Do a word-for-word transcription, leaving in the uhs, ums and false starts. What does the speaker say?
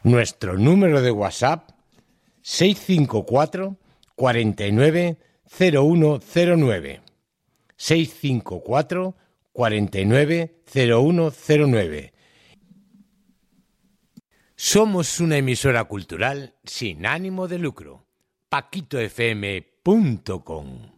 Nuestro número de WhatsApp seis cinco cuatro, cuatro nueve, cero uno cero nueve. seis cinco cuatro, cuatro nueve, cero uno cero nueve. Somos una emisora cultural sin ánimo de lucro. paquito f m punto com